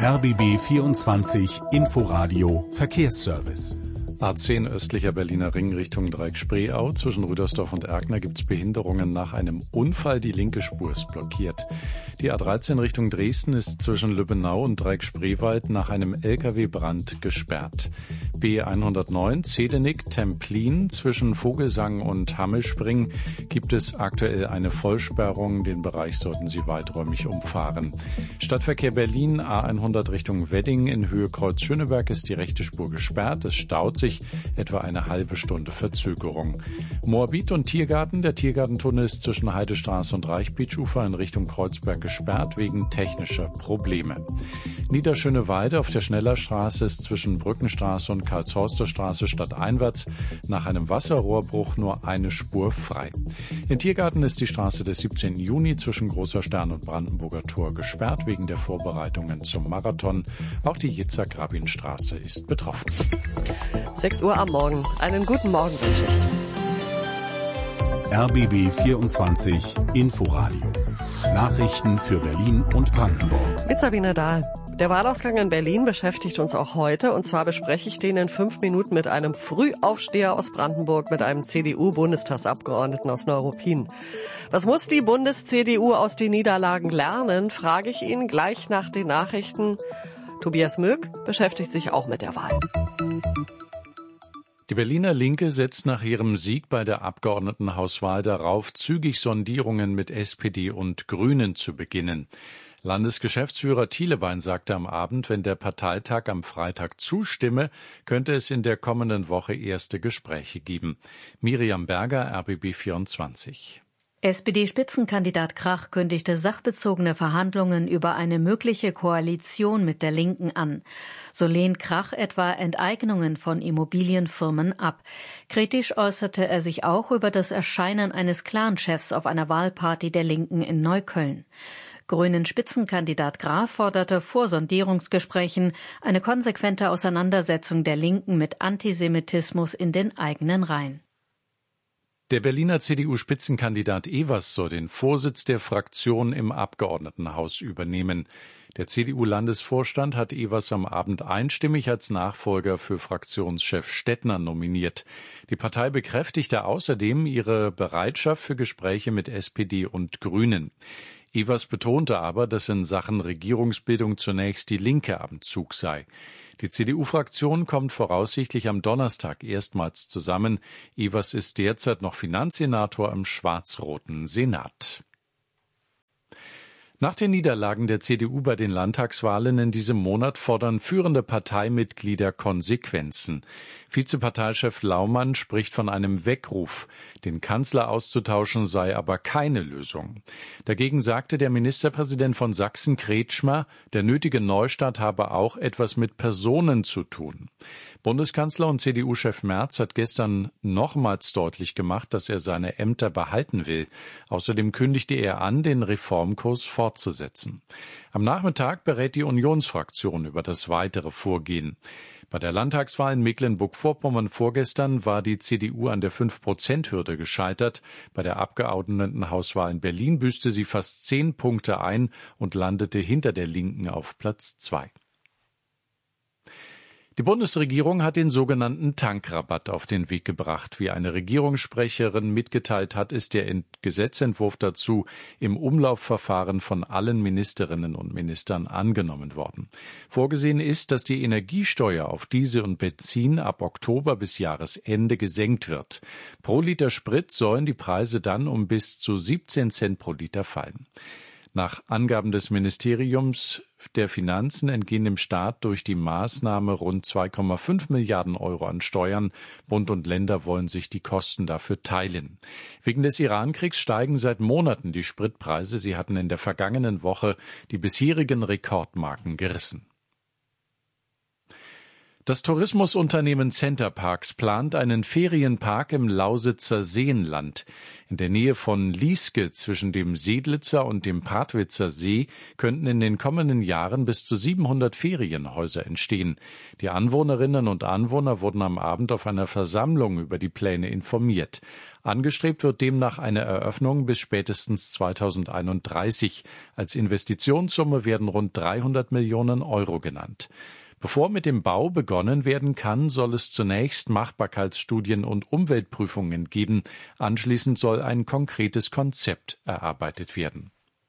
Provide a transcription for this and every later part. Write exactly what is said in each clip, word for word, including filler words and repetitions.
R B B vierundzwanzig Inforadio Verkehrsservice. A zehn östlicher Berliner Ring Richtung Dreieck-Spreeau. Zwischen Rüdersdorf und Erkner gibt es Behinderungen nach einem Unfall. Die linke Spur ist blockiert. Die A dreizehn Richtung Dresden ist zwischen Lübbenau und Dreieck-Spreewald nach einem L K W-Brand gesperrt. B hundertneun Zedenick-Templin zwischen Vogelsang und Hammelspring gibt es aktuell eine Vollsperrung. Den Bereich sollten Sie weiträumig umfahren. Stadtverkehr Berlin A hundert Richtung Wedding in Höhe Kreuz Schöneberg ist die rechte Spur gesperrt. Es staut sich etwa eine halbe Stunde Verzögerung. Moabit und Tiergarten. Der Tiergartentunnel ist zwischen Heidestraße und Reichbeechufer in Richtung Kreuzberg gesperrt wegen technischer Probleme. Niederschöneweide auf der Schnellerstraße ist zwischen Brückenstraße und Karlshorster Straße stadteinwärts nach einem Wasserrohrbruch nur eine Spur frei. In Tiergarten ist die Straße des siebzehnten Juni zwischen Großer Stern und Brandenburger Tor gesperrt wegen der Vorbereitungen zum Marathon. Auch die Yitzhak-Rabin-Straße ist betroffen. sechs Uhr am Morgen. Einen guten Morgen wünsche ich. R B B vierundzwanzig Inforadio. Nachrichten für Berlin und Brandenburg. Mit Sabine Dahl. Der Wahlausgang in Berlin beschäftigt uns auch heute. Und zwar bespreche ich den in fünf Minuten mit einem Frühaufsteher aus Brandenburg, mit einem C D U-Bundestagsabgeordneten aus Neuruppin. Was muss die Bundes-C D U aus den Niederlagen lernen, frage ich ihn gleich nach den Nachrichten. Tobias Möck beschäftigt sich auch mit der Wahl. Die Berliner Linke setzt nach ihrem Sieg bei der Abgeordnetenhauswahl darauf, zügig Sondierungen mit S P D und Grünen zu beginnen. Landesgeschäftsführer Thielebein sagte am Abend, wenn der Parteitag am Freitag zustimme, könnte es in der kommenden Woche erste Gespräche geben. Miriam Berger, R B B vierundzwanzig. S P D-Spitzenkandidat Krach kündigte sachbezogene Verhandlungen über eine mögliche Koalition mit der Linken an. So lehnt Krach etwa Enteignungen von Immobilienfirmen ab. Kritisch äußerte er sich auch über das Erscheinen eines Clanchefs auf einer Wahlparty der Linken in Neukölln. Grünen Spitzenkandidat Graf forderte vor Sondierungsgesprächen eine konsequente Auseinandersetzung der Linken mit Antisemitismus in den eigenen Reihen. Der Berliner C D U-Spitzenkandidat Ewers soll den Vorsitz der Fraktion im Abgeordnetenhaus übernehmen. Der C D U-Landesvorstand hat Ewers am Abend einstimmig als Nachfolger für Fraktionschef Stettner nominiert. Die Partei bekräftigte außerdem ihre Bereitschaft für Gespräche mit S P D und Grünen. Ewers betonte aber, dass in Sachen Regierungsbildung zunächst die Linke am Zug sei. Die C D U-Fraktion kommt voraussichtlich am Donnerstag erstmals zusammen. Ewers ist derzeit noch Finanzsenator im schwarz-roten Senat. Nach den Niederlagen der C D U bei den Landtagswahlen in diesem Monat fordern führende Parteimitglieder Konsequenzen. Vizeparteichef Laumann spricht von einem Weckruf. Den Kanzler auszutauschen sei aber keine Lösung. Dagegen sagte der Ministerpräsident von Sachsen, Kretschmer, der nötige Neustart habe auch etwas mit Personen zu tun. Bundeskanzler und C D U-Chef Merz hat gestern nochmals deutlich gemacht, dass er seine Ämter behalten will. Außerdem kündigte er an, den Reformkurs fortzusetzen. Am Nachmittag berät die Unionsfraktion über das weitere Vorgehen. Bei der Landtagswahl in Mecklenburg-Vorpommern vorgestern war die C D U an der fünf Prozent Hürde gescheitert. Bei der Abgeordnetenhauswahl in Berlin büßte sie fast zehn Punkte ein und landete hinter der Linken auf Platz zwei. Die Bundesregierung hat den sogenannten Tankrabatt auf den Weg gebracht. Wie eine Regierungssprecherin mitgeteilt hat, ist der Gesetzentwurf dazu im Umlaufverfahren von allen Ministerinnen und Ministern angenommen worden. Vorgesehen ist, dass die Energiesteuer auf Diesel und Benzin ab Oktober bis Jahresende gesenkt wird. Pro Liter Sprit sollen die Preise dann um bis zu siebzehn Cent pro Liter fallen. Nach Angaben des Ministeriums der Finanzen entgehen dem Staat durch die Maßnahme rund zwei Komma fünf Milliarden Euro an Steuern. Bund und Länder wollen sich die Kosten dafür teilen. Wegen des Irankriegs steigen seit Monaten die Spritpreise. Sie hatten in der vergangenen Woche die bisherigen Rekordmarken gerissen. Das Tourismusunternehmen Centerparks plant einen Ferienpark im Lausitzer Seenland. In der Nähe von Lieske zwischen dem Seedlitzer und dem Partwitzer See könnten in den kommenden Jahren bis zu siebenhundert Ferienhäuser entstehen. Die Anwohnerinnen und Anwohner wurden am Abend auf einer Versammlung über die Pläne informiert. Angestrebt wird demnach eine Eröffnung bis spätestens zweitausendeinunddreißig. Als Investitionssumme werden rund dreihundert Millionen Euro genannt. Bevor mit dem Bau begonnen werden kann, soll es zunächst Machbarkeitsstudien und Umweltprüfungen geben. Anschließend soll ein konkretes Konzept erarbeitet werden.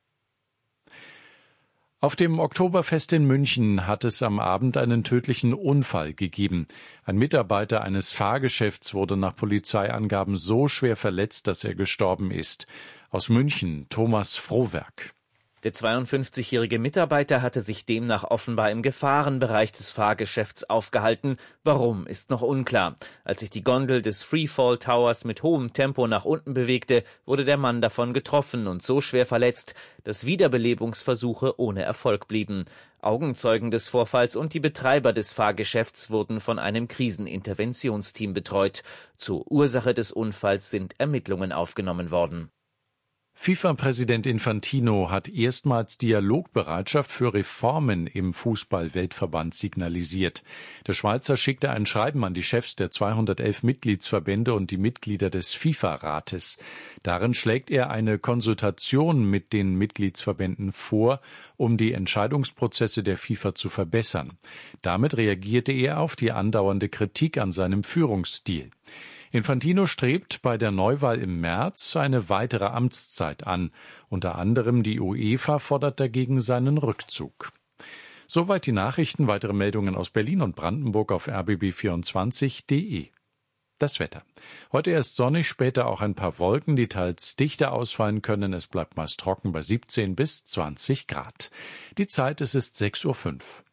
Auf dem Oktoberfest in München hat es am Abend einen tödlichen Unfall gegeben. Ein Mitarbeiter eines Fahrgeschäfts wurde nach Polizeiangaben so schwer verletzt, dass er gestorben ist. Aus München, Thomas Frohwerk. Der zweiundfünfzigjährige Mitarbeiter hatte sich demnach offenbar im Gefahrenbereich des Fahrgeschäfts aufgehalten. Warum, ist noch unklar. Als sich die Gondel des Freefall Towers mit hohem Tempo nach unten bewegte, wurde der Mann davon getroffen und so schwer verletzt, dass Wiederbelebungsversuche ohne Erfolg blieben. Augenzeugen des Vorfalls und die Betreiber des Fahrgeschäfts wurden von einem Kriseninterventionsteam betreut. Zur Ursache des Unfalls sind Ermittlungen aufgenommen worden. FIFA-Präsident Infantino hat erstmals Dialogbereitschaft für Reformen im Fußball-Weltverband signalisiert. Der Schweizer schickte ein Schreiben an die Chefs der zweihundertelf Mitgliedsverbände und die Mitglieder des FIFA-Rates. Darin schlägt er eine Konsultation mit den Mitgliedsverbänden vor, um die Entscheidungsprozesse der FIFA zu verbessern. Damit reagierte er auf die andauernde Kritik an seinem Führungsstil. Infantino strebt bei der Neuwahl im März eine weitere Amtszeit an. Unter anderem die UEFA fordert dagegen seinen Rückzug. Soweit die Nachrichten. Weitere Meldungen aus Berlin und Brandenburg auf r b b vierundzwanzig punkt d e. Das Wetter. Heute erst sonnig, später auch ein paar Wolken, die teils dichter ausfallen können. Es bleibt meist trocken bei siebzehn bis zwanzig Grad. Die Zeit, es ist sechs Uhr fünf.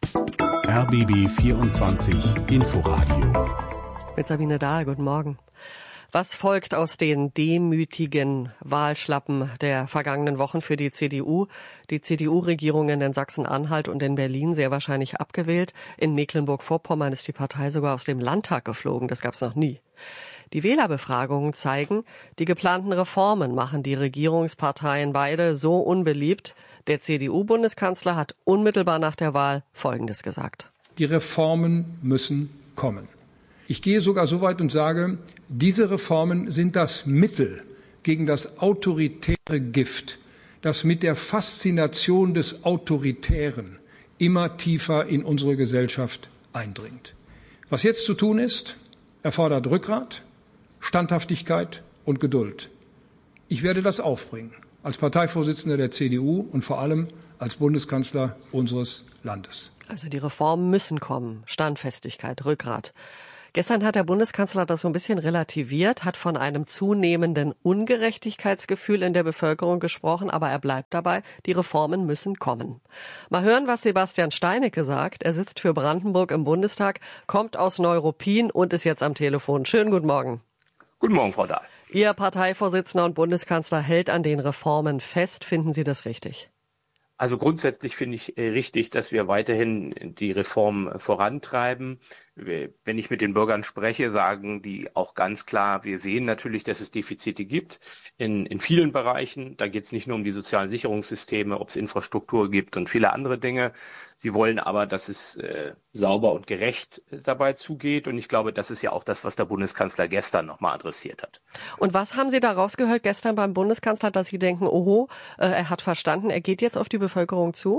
R B B vierundzwanzig Inforadio. Mit Sabine Dahl, guten Morgen. Was folgt aus den demütigen Wahlschlappen der vergangenen Wochen für die C D U? Die C D U-Regierungen in Sachsen-Anhalt und in Berlin sehr wahrscheinlich abgewählt. In Mecklenburg-Vorpommern ist die Partei sogar aus dem Landtag geflogen. Das gab es noch nie. Die Wählerbefragungen zeigen, die geplanten Reformen machen die Regierungsparteien beide so unbeliebt. Der C D U-Bundeskanzler hat unmittelbar nach der Wahl Folgendes gesagt. Die Reformen müssen kommen. Ich gehe sogar so weit und sage, diese Reformen sind das Mittel gegen das autoritäre Gift, das mit der Faszination des Autoritären immer tiefer in unsere Gesellschaft eindringt. Was jetzt zu tun ist, erfordert Rückgrat, Standhaftigkeit und Geduld. Ich werde das aufbringen, als Parteivorsitzender der C D U und vor allem als Bundeskanzler unseres Landes. Also die Reformen müssen kommen, Standfestigkeit, Rückgrat. Gestern hat der Bundeskanzler das so ein bisschen relativiert, hat von einem zunehmenden Ungerechtigkeitsgefühl in der Bevölkerung gesprochen, aber er bleibt dabei, die Reformen müssen kommen. Mal hören, was Sebastian Steinecke sagt. Er sitzt für Brandenburg im Bundestag, kommt aus Neuruppin und ist jetzt am Telefon. Schönen guten Morgen. Guten Morgen, Frau Dahl. Ihr Parteivorsitzender und Bundeskanzler hält an den Reformen fest. Finden Sie das richtig? Also grundsätzlich finde ich richtig, dass wir weiterhin die Reform vorantreiben. Wenn ich mit den Bürgern spreche, sagen die auch ganz klar, wir sehen natürlich, dass es Defizite gibt in, in vielen Bereichen. Da geht es nicht nur um die sozialen Sicherungssysteme, ob es Infrastruktur gibt und viele andere Dinge. Sie wollen aber, dass es äh, sauber und gerecht dabei zugeht. Und ich glaube, das ist ja auch das, was der Bundeskanzler gestern nochmal adressiert hat. Und was haben Sie da rausgehört gestern beim Bundeskanzler, dass Sie denken, oho, äh, er hat verstanden, er geht jetzt auf die Bevölkerung zu?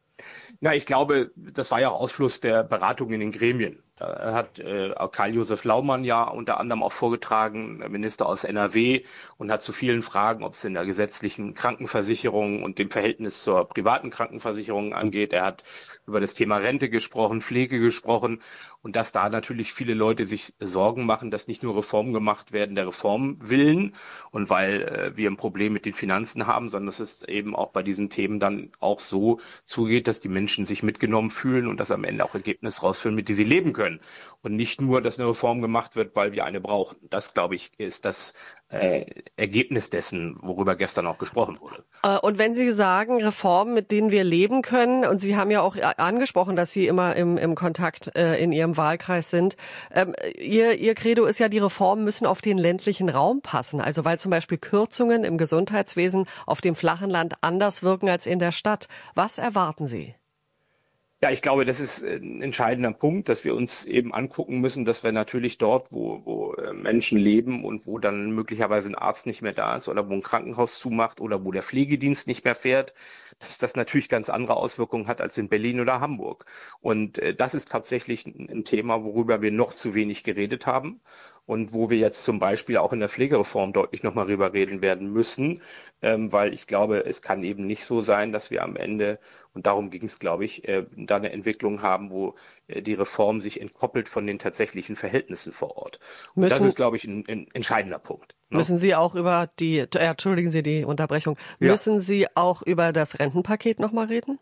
Na, ich glaube, das war ja auch Ausfluss der Beratungen in den Gremien. Da hat äh, Karl-Josef Laumann ja unter anderem auch vorgetragen, der Minister aus N R W, und hat zu vielen Fragen, ob es in der gesetzlichen Krankenversicherung und dem Verhältnis zur privaten Krankenversicherung angeht. Er hat über das Thema Rente gesprochen, Pflege gesprochen, und dass da natürlich viele Leute sich Sorgen machen, dass nicht nur Reformen gemacht werden der Reform willen und weil äh, wir ein Problem mit den Finanzen haben, sondern dass es eben auch bei diesen Themen dann auch so zugeht, dass die Menschen sich mitgenommen fühlen und dass am Ende auch Ergebnisse rausführen, mit denen sie leben können. können. Und nicht nur, dass eine Reform gemacht wird, weil wir eine brauchen. Das, glaube ich, ist das äh, Ergebnis dessen, worüber gestern auch gesprochen wurde. Äh, und wenn Sie sagen, Reformen, mit denen wir leben können, und Sie haben ja auch angesprochen, dass Sie immer im, im Kontakt äh, in Ihrem Wahlkreis sind, ähm, Ihr, Ihr Credo ist ja, die Reformen müssen auf den ländlichen Raum passen. Also weil zum Beispiel Kürzungen im Gesundheitswesen auf dem flachen Land anders wirken als in der Stadt. Was erwarten Sie? Ja, ich glaube, das ist ein entscheidender Punkt, dass wir uns eben angucken müssen, dass wir natürlich dort, wo, wo Menschen leben und wo dann möglicherweise ein Arzt nicht mehr da ist oder wo ein Krankenhaus zumacht oder wo der Pflegedienst nicht mehr fährt, dass das natürlich ganz andere Auswirkungen hat als in Berlin oder Hamburg. Und äh, das ist tatsächlich ein, ein Thema, worüber wir noch zu wenig geredet haben. Und wo wir jetzt zum Beispiel auch in der Pflegereform deutlich nochmal drüber reden werden müssen, ähm, weil ich glaube, es kann eben nicht so sein, dass wir am Ende, und darum ging es, glaube ich, äh, da eine Entwicklung haben, wo äh, die Reform sich entkoppelt von den tatsächlichen Verhältnissen vor Ort. Und Müssen, das ist, glaube ich, ein, ein entscheidender Punkt. Ne? Müssen Sie auch über die, äh, entschuldigen Sie die Unterbrechung, ja. müssen Sie auch über das Rentenpaket nochmal reden?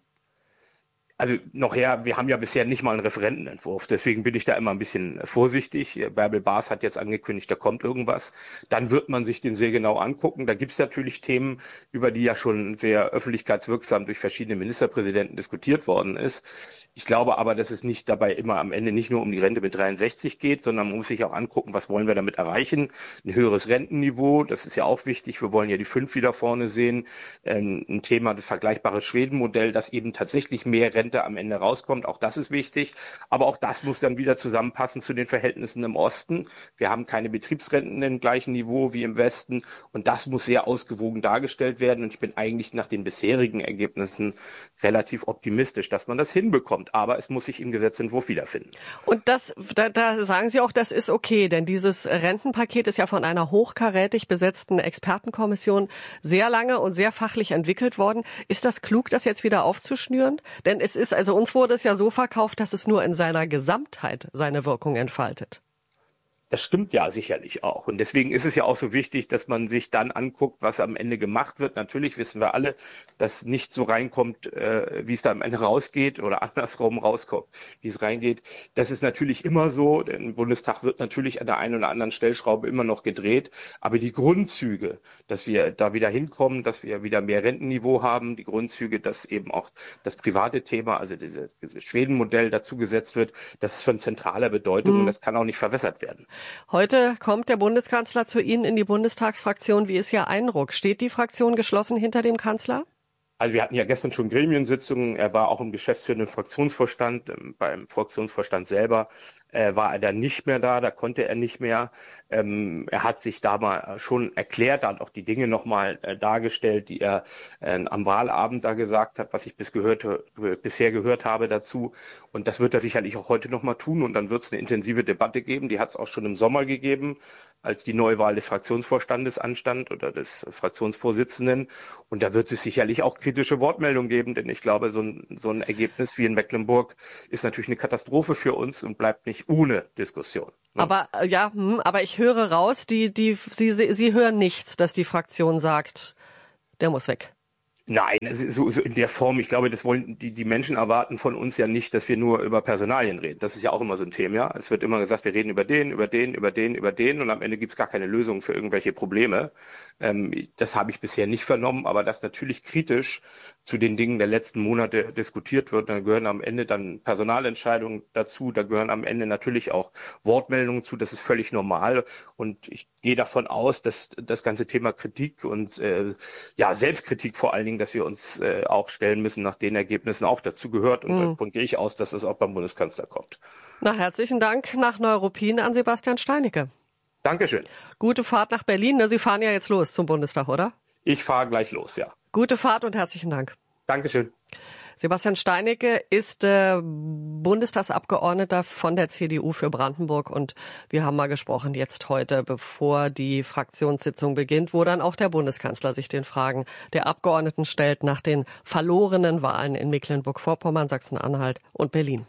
Also nachher, wir haben ja bisher nicht mal einen Referentenentwurf, deswegen bin ich da immer ein bisschen vorsichtig. Bärbel Baas hat jetzt angekündigt, da kommt irgendwas. Dann wird man sich den sehr genau angucken. Da gibt es natürlich Themen, über die ja schon sehr öffentlichkeitswirksam durch verschiedene Ministerpräsidenten diskutiert worden ist. Ich glaube aber, dass es nicht dabei immer am Ende nicht nur um die Rente mit dreiundsechzig geht, sondern man muss sich auch angucken, was wollen wir damit erreichen. Ein höheres Rentenniveau, das ist ja auch wichtig. Wir wollen ja die fünf wieder vorne sehen. Ein Thema, das vergleichbare Schweden-Modell, das eben tatsächlich mehr Rente am Ende rauskommt. Auch das ist wichtig. Aber auch das muss dann wieder zusammenpassen zu den Verhältnissen im Osten. Wir haben keine Betriebsrenten im gleichen Niveau wie im Westen. Und das muss sehr ausgewogen dargestellt werden. Und ich bin eigentlich nach den bisherigen Ergebnissen relativ optimistisch, dass man das hinbekommt. Aber es muss sich im Gesetzentwurf wiederfinden. Und das, da, da sagen Sie auch, das ist okay. Denn dieses Rentenpaket ist ja von einer hochkarätig besetzten Expertenkommission sehr lange und sehr fachlich entwickelt worden. Ist das klug, das jetzt wieder aufzuschnüren? Denn es ist, also uns wurde es ja so verkauft, dass es nur in seiner Gesamtheit seine Wirkung entfaltet. Das stimmt ja sicherlich auch. Und deswegen ist es ja auch so wichtig, dass man sich dann anguckt, was am Ende gemacht wird. Natürlich wissen wir alle, dass nicht so reinkommt, äh, wie es da am Ende rausgeht oder andersrum rauskommt, wie es reingeht. Das ist natürlich immer so. Denn im Bundestag wird natürlich an der einen oder anderen Stellschraube immer noch gedreht. Aber die Grundzüge, dass wir da wieder hinkommen, dass wir wieder mehr Rentenniveau haben, die Grundzüge, dass eben auch das private Thema, also dieses, dieses Schweden-Modell dazu gesetzt wird, das ist von zentraler Bedeutung mhm. und das kann auch nicht verwässert werden. Heute kommt der Bundeskanzler zu Ihnen in die Bundestagsfraktion. Wie ist Ihr Eindruck? Steht die Fraktion geschlossen hinter dem Kanzler? Also wir hatten ja gestern schon Gremiensitzungen. Er war auch im geschäftsführenden Fraktionsvorstand. Beim Fraktionsvorstand selber äh, war er dann nicht mehr da. Da konnte er nicht mehr. Ähm, er hat sich da mal schon erklärt, hat auch die Dinge nochmal äh, dargestellt, die er äh, am Wahlabend da gesagt hat, was ich bis gehört, äh, bisher gehört habe dazu. Und das wird er sicherlich auch heute nochmal tun. Und dann wird es eine intensive Debatte geben. Die hat es auch schon im Sommer gegeben, als die Neuwahl des Fraktionsvorstandes anstand oder des Fraktionsvorsitzenden. Und da wird es sicherlich auch kritische Wortmeldungen geben, denn ich glaube, so ein, so ein Ergebnis wie in Mecklenburg ist natürlich eine Katastrophe für uns und bleibt nicht ohne Diskussion. Ne? Aber ja, aber ich höre raus, die, die, Sie, Sie hören nichts, dass die Fraktion sagt, der muss weg. Nein, so, so in der Form, ich glaube, das wollen die, die Menschen erwarten von uns ja nicht, dass wir nur über Personalien reden. Das ist ja auch immer so ein Thema. Ja? Es wird immer gesagt, wir reden über den, über den, über den, über den und am Ende gibt es gar keine Lösung für irgendwelche Probleme. Ähm, das habe ich bisher nicht vernommen, aber dass natürlich kritisch zu den Dingen der letzten Monate diskutiert wird, da gehören am Ende dann Personalentscheidungen dazu, da gehören am Ende natürlich auch Wortmeldungen zu, das ist völlig normal und ich gehe davon aus, dass das ganze Thema Kritik und äh, ja Selbstkritik vor allen Dingen, dass wir uns äh, auch stellen müssen, nach den Ergebnissen auch dazu gehört. Und mhm. davon gehe ich aus, dass es auch beim Bundeskanzler kommt. Na, herzlichen Dank nach Neuruppin an Sebastian Steinecke. Dankeschön. Gute Fahrt nach Berlin. Sie fahren ja jetzt los zum Bundestag, oder? Ich fahre gleich los, ja. Gute Fahrt und herzlichen Dank. Dankeschön. Sebastian Steinecke ist äh, Bundestagsabgeordneter von der C D U für Brandenburg und wir haben mal gesprochen jetzt heute, bevor die Fraktionssitzung beginnt, wo dann auch der Bundeskanzler sich den Fragen der Abgeordneten stellt nach den verlorenen Wahlen in Mecklenburg-Vorpommern, Sachsen-Anhalt und Berlin.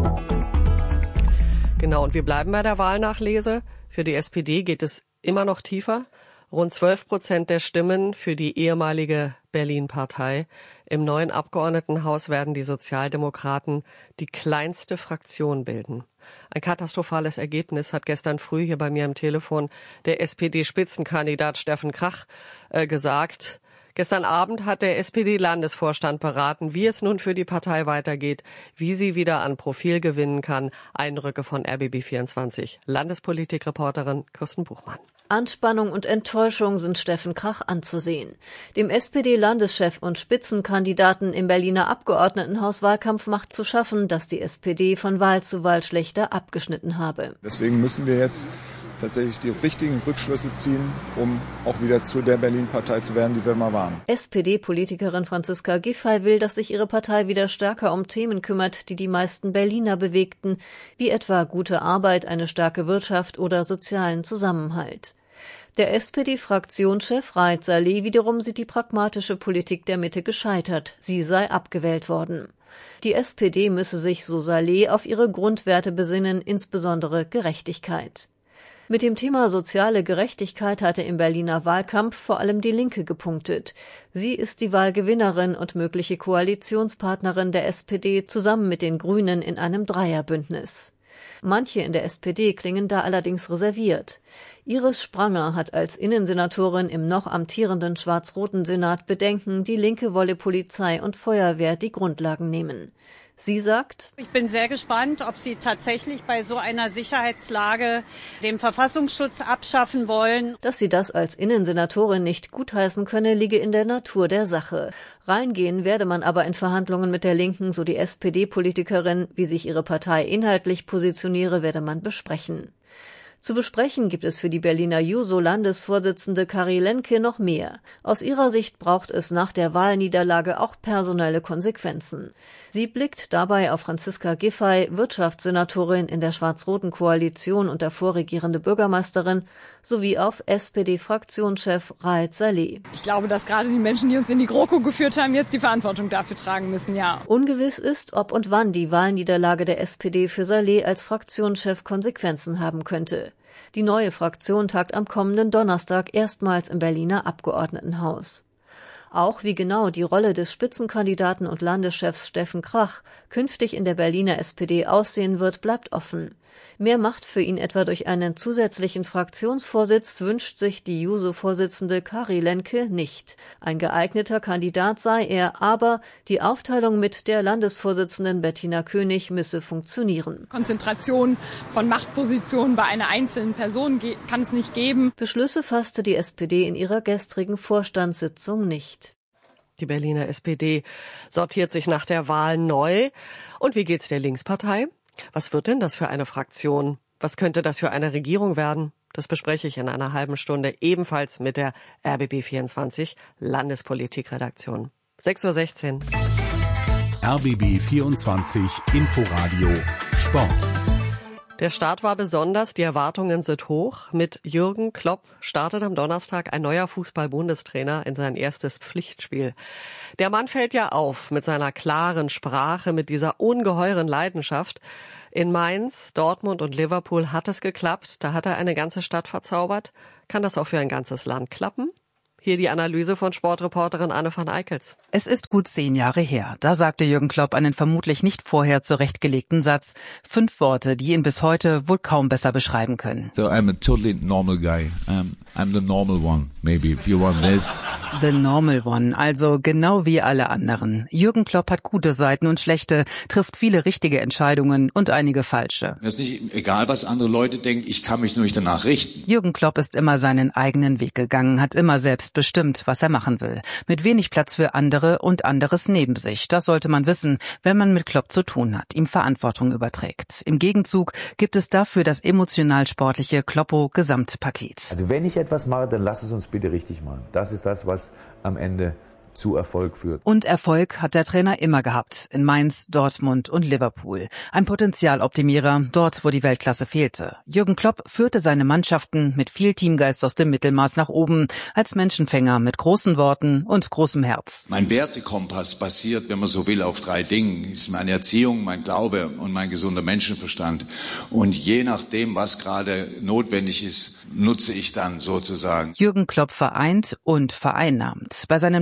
Genau, und wir bleiben bei der Wahlnachlese. Für die S P D geht es immer noch tiefer. Rund zwölf Prozent der Stimmen für die ehemalige Berlin-Partei Im neuen Abgeordnetenhaus werden die Sozialdemokraten die kleinste Fraktion bilden. Ein katastrophales Ergebnis hat gestern früh hier bei mir am Telefon der S P D-Spitzenkandidat Steffen Krach äh, gesagt. Gestern Abend hat der S P D-Landesvorstand beraten, wie es nun für die Partei weitergeht, wie sie wieder an Profil gewinnen kann. Eindrücke von R B B vierundzwanzig. Landespolitikreporterin Kirsten Buchmann. Anspannung und Enttäuschung sind Steffen Krach anzusehen. Dem S P D-Landeschef und Spitzenkandidaten im Berliner Abgeordnetenhaus-Wahlkampf macht zu schaffen, dass die S P D von Wahl zu Wahl schlechter abgeschnitten habe. Deswegen müssen wir jetzt tatsächlich die richtigen Rückschlüsse ziehen, um auch wieder zu der Berlin-Partei zu werden, die wir mal waren. S P D-Politikerin Franziska Giffey will, dass sich ihre Partei wieder stärker um Themen kümmert, die die meisten Berliner bewegten, wie etwa gute Arbeit, eine starke Wirtschaft oder sozialen Zusammenhalt. Der S P D-Fraktionschef Raed Saleh wiederum sieht die pragmatische Politik der Mitte gescheitert. Sie sei abgewählt worden. Die S P D müsse sich, so Saleh, auf ihre Grundwerte besinnen, insbesondere Gerechtigkeit. Mit dem Thema soziale Gerechtigkeit hatte im Berliner Wahlkampf vor allem die Linke gepunktet. Sie ist die Wahlgewinnerin und mögliche Koalitionspartnerin der S P D zusammen mit den Grünen in einem Dreierbündnis. Manche in der S P D klingen da allerdings reserviert. Iris Spranger hat als Innensenatorin im noch amtierenden schwarz-roten Senat Bedenken, die Linke wolle Polizei und Feuerwehr die Grundlagen nehmen. Sie sagt: Ich bin sehr gespannt, ob Sie tatsächlich bei so einer Sicherheitslage den Verfassungsschutz abschaffen wollen. Dass sie das als Innensenatorin nicht gutheißen könne, liege in der Natur der Sache. Reingehen werde man aber in Verhandlungen mit der Linken, so die S P D-Politikerin. Wie sich ihre Partei inhaltlich positioniere, werde man besprechen. Zu besprechen gibt es für die Berliner Juso-Landesvorsitzende Kari Lemke noch mehr. Aus ihrer Sicht braucht es nach der Wahlniederlage auch personelle Konsequenzen. Sie blickt dabei auf Franziska Giffey, Wirtschaftssenatorin in der schwarz-roten Koalition und davor regierende Bürgermeisterin, sowie auf S P D-Fraktionschef Raed Saleh. Ich glaube, dass gerade die Menschen, die uns in die GroKo geführt haben, jetzt die Verantwortung dafür tragen müssen, ja. Ungewiss ist, ob und wann die Wahlniederlage der S P D für Saleh als Fraktionschef Konsequenzen haben könnte. Die neue Fraktion tagt am kommenden Donnerstag erstmals im Berliner Abgeordnetenhaus. Auch wie genau die Rolle des Spitzenkandidaten und Landeschefs Steffen Krach künftig in der Berliner S P D aussehen wird, bleibt offen. Mehr Macht für ihn etwa durch einen zusätzlichen Fraktionsvorsitz wünscht sich die Juso-Vorsitzende Kari Lemke nicht. Ein geeigneter Kandidat sei er, aber die Aufteilung mit der Landesvorsitzenden Bettina König müsse funktionieren. Konzentration von Machtpositionen bei einer einzelnen Person kann es nicht geben. Beschlüsse fasste die S P D in ihrer gestrigen Vorstandssitzung nicht. Die Berliner S P D sortiert sich nach der Wahl neu. Und wie geht's der Linkspartei? Was wird denn das für eine Fraktion? Was könnte das für eine Regierung werden? Das bespreche ich in einer halben Stunde ebenfalls mit der R B B vierundzwanzig Landespolitikredaktion. sechs Uhr sechzehn. R B B vierundzwanzig Inforadio Sport. Der Start war besonders, die Erwartungen sind hoch. Mit Jürgen Klopp startet am Donnerstag ein neuer Fußball-Bundestrainer in sein erstes Pflichtspiel. Der Mann fällt ja auf mit seiner klaren Sprache, mit dieser ungeheuren Leidenschaft. In Mainz, Dortmund und Liverpool hat es geklappt. Da hat er eine ganze Stadt verzaubert. Kann das auch für ein ganzes Land klappen? Hier die Analyse von Sportreporterin Anne van Eickels. Es ist gut zehn Jahre her. Da sagte Jürgen Klopp einen vermutlich nicht vorher zurechtgelegten Satz. Fünf Worte, die ihn bis heute wohl kaum besser beschreiben können. So I'm a totally normal guy. Um, I'm the normal one, maybe, if you want this. The normal one, also genau wie alle anderen. Jürgen Klopp hat gute Seiten und schlechte, trifft viele richtige Entscheidungen und einige falsche. Mir ist nicht egal, was andere Leute denken, ich kann mich nur nicht danach richten. Jürgen Klopp ist immer seinen eigenen Weg gegangen, hat immer selbst bestimmt, was er machen will. Mit wenig Platz für andere und anderes neben sich. Das sollte man wissen, wenn man mit Klopp zu tun hat, ihm Verantwortung überträgt. Im Gegenzug gibt es dafür das emotional-sportliche Kloppo-Gesamtpaket. Also wenn ich etwas mache, dann lass es uns bitte richtig machen. Das ist das, was am Ende zu Erfolg führt. Und Erfolg hat der Trainer immer gehabt. In Mainz, Dortmund und Liverpool. Ein Potenzialoptimierer, dort wo die Weltklasse fehlte. Jürgen Klopp führte seine Mannschaften mit viel Teamgeist aus dem Mittelmaß nach oben, als Menschenfänger mit großen Worten und großem Herz. Mein Wertekompass basiert, wenn man so will, auf drei Dingen. Das ist meine Erziehung, mein Glaube und mein gesunder Menschenverstand. Und je nachdem, was gerade notwendig ist, nutze ich dann sozusagen. Jürgen Klopp vereint und vereinnahmt. Bei seinen bisherigen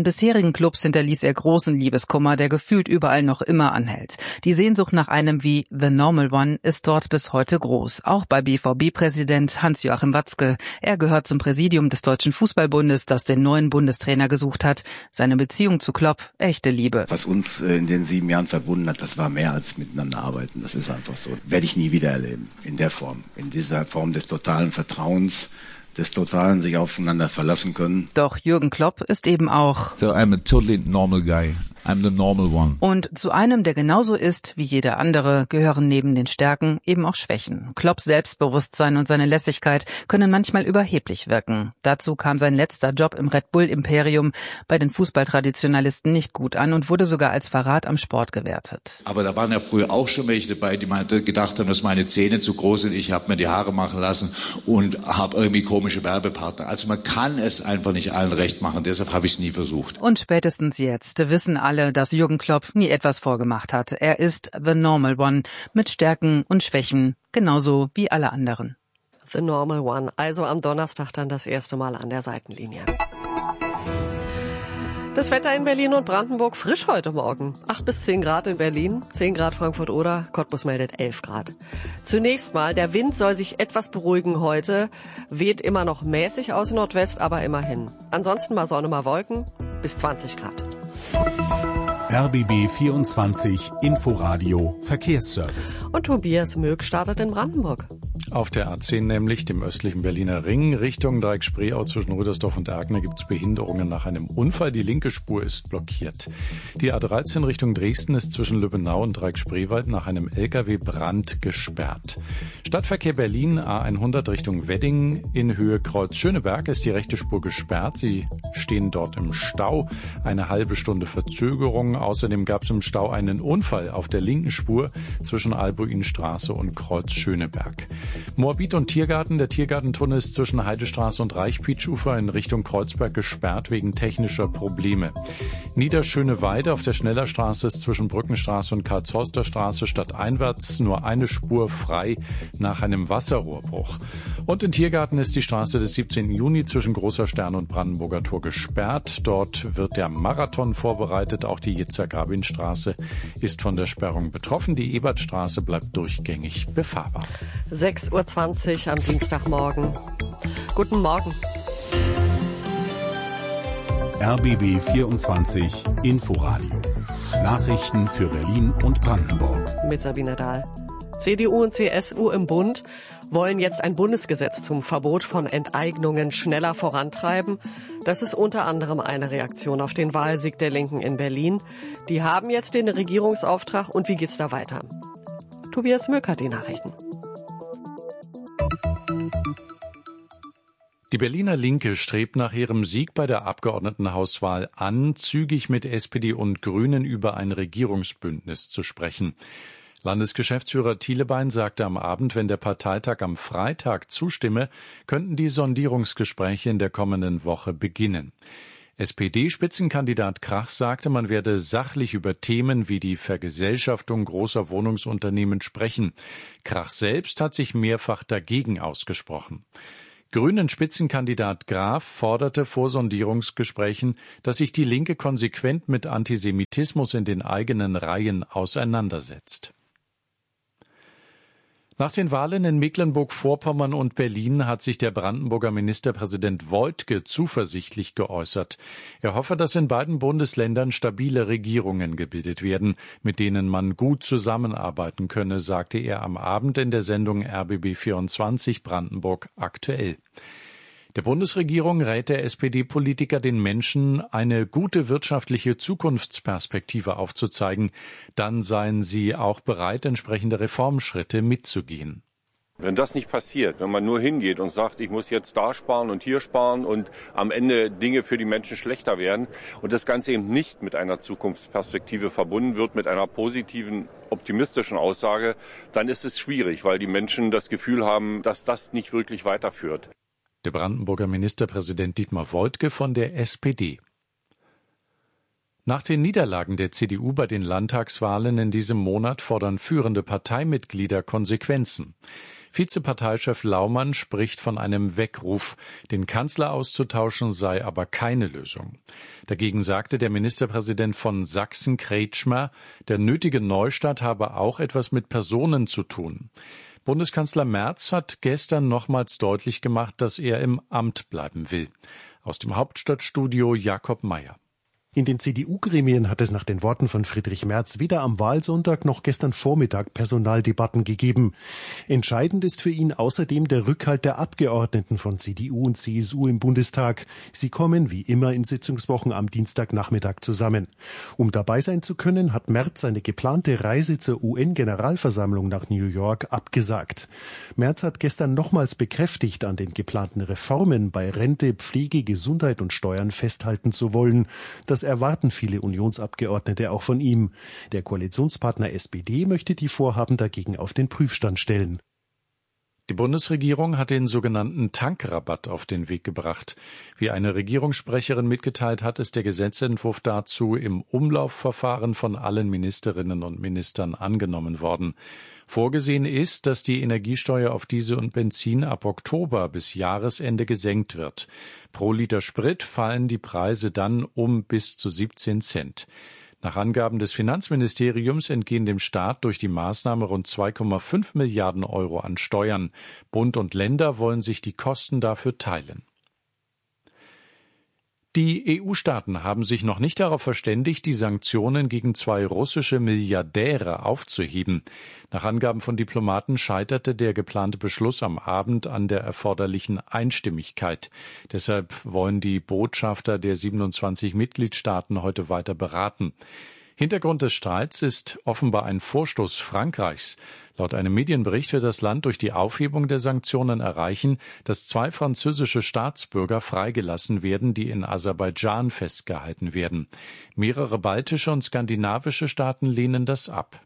schwierigen Clubs hinterließ er großen Liebeskummer, der gefühlt überall noch immer anhält. Die Sehnsucht nach einem wie The Normal One ist dort bis heute groß, auch bei B V B-Präsident Hans-Joachim Watzke. Er gehört zum Präsidium des Deutschen Fußballbundes, das den neuen Bundestrainer gesucht hat. Seine Beziehung zu Klopp, echte Liebe. Was uns in den sieben Jahren verbunden hat, das war mehr als miteinander arbeiten. Das ist einfach so. Werde ich nie wieder erleben, in der Form, in dieser Form des totalen Vertrauens, des totalen sich aufeinander verlassen können. Doch Jürgen Klopp ist eben auch So I'm a totally normal guy. I'm the normal one. Und zu einem, der genauso ist wie jeder andere, gehören neben den Stärken eben auch Schwächen. Klopps Selbstbewusstsein und seine Lässigkeit können manchmal überheblich wirken. Dazu kam sein letzter Job im Red Bull Imperium bei den Fußballtraditionalisten nicht gut an und wurde sogar als Verrat am Sport gewertet. Aber da waren ja früher auch schon welche dabei, die gedacht haben, dass meine Zähne zu groß sind. Ich habe mir die Haare machen lassen und habe irgendwie komische Werbepartner. Also man kann es einfach nicht allen recht machen. Deshalb habe ich es nie versucht. Und spätestens jetzt wissen alle, dass Jürgen Klopp nie etwas vorgemacht hat. Er ist The Normal One mit Stärken und Schwächen, genauso wie alle anderen. The Normal One, also am Donnerstag dann das erste Mal an der Seitenlinie. Das Wetter in Berlin und Brandenburg frisch heute Morgen. acht bis zehn Grad in Berlin, zehn Grad Frankfurt-Oder, Cottbus meldet elf Grad. Zunächst mal, der Wind soll sich etwas beruhigen heute, weht immer noch mäßig aus Nordwest, aber immerhin. Ansonsten mal Sonne, mal Wolken, bis zwanzig Grad. R B B vierundzwanzig Inforadio Verkehrsservice. Und Tobias Möck startet in Brandenburg. Auf der A zehn nämlich, dem östlichen Berliner Ring, Richtung Dreieck-Spreeau zwischen Rüdersdorf und Erkner gibt es Behinderungen nach einem Unfall. Die linke Spur ist blockiert. Die A dreizehn Richtung Dresden ist zwischen Lübbenau und Dreieck-Spreewald nach einem L K W-Brand gesperrt. Stadtverkehr Berlin, A hundert Richtung Wedding in Höhe Kreuz Schöneberg ist die rechte Spur gesperrt. Sie stehen dort im Stau. Eine halbe Stunde Verzögerung. Außerdem gab es im Stau einen Unfall auf der linken Spur zwischen Albuinstraße und Kreuz Schöneberg. Moabit und Tiergarten. Der Tiergartentunnel ist zwischen Heidestraße und Reichpietschufer in Richtung Kreuzberg gesperrt wegen technischer Probleme. Niederschöneweide auf der Schnellerstraße ist zwischen Brückenstraße und Karl-Zoster-Straße stadteinwärts nur eine Spur frei nach einem Wasserrohrbruch. Und in Tiergarten ist die Straße des siebzehnten Juni zwischen Großer Stern und Brandenburger Tor gesperrt. Dort wird der Marathon vorbereitet. Auch die Yitzhak-Rabin-Straße ist von der Sperrung betroffen. Die Ebertstraße bleibt durchgängig befahrbar. sechs Uhr zwanzig am Dienstagmorgen. Guten Morgen. R B B vierundzwanzig Inforadio. Nachrichten für Berlin und Brandenburg. Mit Sabine Dahl. C D U und C S U im Bund wollen jetzt ein Bundesgesetz zum Verbot von Enteignungen schneller vorantreiben. Das ist unter anderem eine Reaktion auf den Wahlsieg der Linken in Berlin. Die haben jetzt den Regierungsauftrag. Und wie geht's da weiter? Tobias Möck hat die Nachrichten. Die Berliner Linke strebt nach ihrem Sieg bei der Abgeordnetenhauswahl an, zügig mit S P D und Grünen über ein Regierungsbündnis zu sprechen. Landesgeschäftsführer Thielebein sagte am Abend, wenn der Parteitag am Freitag zustimme, könnten die Sondierungsgespräche in der kommenden Woche beginnen. S P D-Spitzenkandidat Krach sagte, man werde sachlich über Themen wie die Vergesellschaftung großer Wohnungsunternehmen sprechen. Krach selbst hat sich mehrfach dagegen ausgesprochen. Grünen-Spitzenkandidat Graf forderte vor Sondierungsgesprächen, dass sich die Linke konsequent mit Antisemitismus in den eigenen Reihen auseinandersetzt. Nach den Wahlen in Mecklenburg-Vorpommern und Berlin hat sich der Brandenburger Ministerpräsident Woidke zuversichtlich geäußert. Er hoffe, dass in beiden Bundesländern stabile Regierungen gebildet werden, mit denen man gut zusammenarbeiten könne, sagte er am Abend in der Sendung R B B vierundzwanzig Brandenburg aktuell. Der Bundesregierung rät der S P D-Politiker den Menschen, eine gute wirtschaftliche Zukunftsperspektive aufzuzeigen. Dann seien sie auch bereit, entsprechende Reformschritte mitzugehen. Wenn das nicht passiert, wenn man nur hingeht und sagt, ich muss jetzt da sparen und hier sparen und am Ende Dinge für die Menschen schlechter werden und das Ganze eben nicht mit einer Zukunftsperspektive verbunden wird, mit einer positiven, optimistischen Aussage, dann ist es schwierig, weil die Menschen das Gefühl haben, dass das nicht wirklich weiterführt. Der Brandenburger Ministerpräsident Dietmar Woidke von der S P D. Nach den Niederlagen der C D U bei den Landtagswahlen in diesem Monat fordern führende Parteimitglieder Konsequenzen. Vizeparteichef Laumann spricht von einem Weckruf. Den Kanzler auszutauschen sei aber keine Lösung. Dagegen sagte der Ministerpräsident von Sachsen, Kretschmer, der nötige Neustart habe auch etwas mit Personen zu tun. Bundeskanzler Merz hat gestern nochmals deutlich gemacht, dass er im Amt bleiben will. Aus dem Hauptstadtstudio Jakob Mayer. In den C D U-Gremien hat es nach den Worten von Friedrich Merz weder am Wahlsonntag noch gestern Vormittag Personaldebatten gegeben. Entscheidend ist für ihn außerdem der Rückhalt der Abgeordneten von C D U und C S U im Bundestag. Sie kommen wie immer in Sitzungswochen am Dienstagnachmittag zusammen. Um dabei sein zu können, hat Merz seine geplante Reise zur U N-Generalversammlung nach New York abgesagt. Merz hat gestern nochmals bekräftigt, an den geplanten Reformen bei Rente, Pflege, Gesundheit und Steuern festhalten zu wollen. Das erwarten viele Unionsabgeordnete auch von ihm. Der Koalitionspartner S P D möchte die Vorhaben dagegen auf den Prüfstand stellen. Die Bundesregierung hat den sogenannten Tankrabatt auf den Weg gebracht. Wie eine Regierungssprecherin mitgeteilt hat, ist der Gesetzentwurf dazu im Umlaufverfahren von allen Ministerinnen und Ministern angenommen worden. Vorgesehen ist, dass die Energiesteuer auf Diesel und Benzin ab Oktober bis Jahresende gesenkt wird. Pro Liter Sprit fallen die Preise dann um bis zu siebzehn Cent. Nach Angaben des Finanzministeriums entgehen dem Staat durch die Maßnahme rund zwei Komma fünf Milliarden Euro an Steuern. Bund und Länder wollen sich die Kosten dafür teilen. Die E U-Staaten haben sich noch nicht darauf verständigt, die Sanktionen gegen zwei russische Milliardäre aufzuheben. Nach Angaben von Diplomaten scheiterte der geplante Beschluss am Abend an der erforderlichen Einstimmigkeit. Deshalb wollen die Botschafter der siebenundzwanzig Mitgliedstaaten heute weiter beraten. Hintergrund des Streits ist offenbar ein Vorstoß Frankreichs. Laut einem Medienbericht wird das Land durch die Aufhebung der Sanktionen erreichen, dass zwei französische Staatsbürger freigelassen werden, die in Aserbaidschan festgehalten werden. Mehrere baltische und skandinavische Staaten lehnen das ab.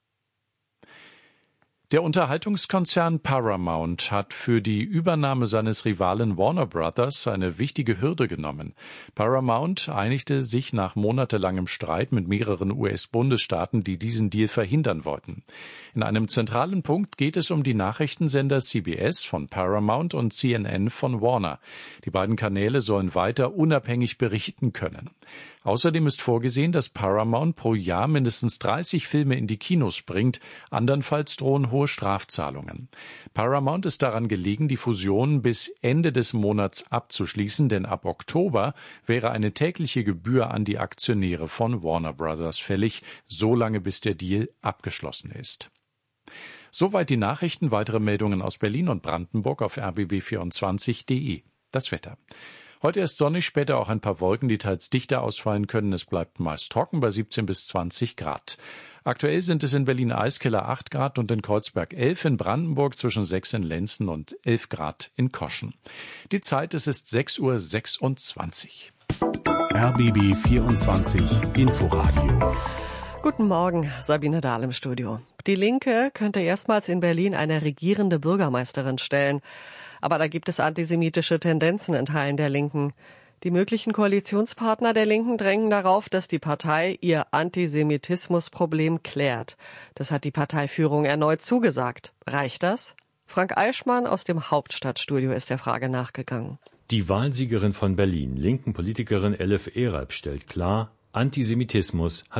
Der Unterhaltungskonzern Paramount hat für die Übernahme seines Rivalen Warner Brothers eine wichtige Hürde genommen. Paramount einigte sich nach monatelangem Streit mit mehreren U S-Bundesstaaten, die diesen Deal verhindern wollten. In einem zentralen Punkt geht es um die Nachrichtensender C B S von Paramount und C N N von Warner. Die beiden Kanäle sollen weiter unabhängig berichten können. Außerdem ist vorgesehen, dass Paramount pro Jahr mindestens dreißig Filme in die Kinos bringt, andernfalls drohen hohe Strafzahlungen. Paramount ist daran gelegen, die Fusion bis Ende des Monats abzuschließen, denn ab Oktober wäre eine tägliche Gebühr an die Aktionäre von Warner Brothers fällig, solange bis der Deal abgeschlossen ist. Soweit die Nachrichten, weitere Meldungen aus Berlin und Brandenburg auf r b b vierundzwanzig punkt de. Das Wetter. Heute ist sonnig, später auch ein paar Wolken, die teils dichter ausfallen können. Es bleibt meist trocken bei siebzehn bis zwanzig Grad. Aktuell sind es in Berlin-Eiskeller acht Grad und in Kreuzberg elf, in Brandenburg zwischen sechs in Lenzen und elf Grad in Koschen. Die Zeit, es ist sechs Uhr sechsundzwanzig. R B B vierundzwanzig Inforadio. Guten Morgen, Sabine Dahl im Studio. Die Linke könnte erstmals in Berlin eine regierende Bürgermeisterin stellen. Aber da gibt es antisemitische Tendenzen in Teilen der Linken. Die möglichen Koalitionspartner der Linken drängen darauf, dass die Partei ihr Antisemitismusproblem klärt. Das hat die Parteiführung erneut zugesagt. Reicht das? Frank Eichmann aus dem Hauptstadtstudio ist der Frage nachgegangen. Die Wahlsiegerin von Berlin, linken Politikerin Elif Eralp, stellt klar, Antisemitismus hat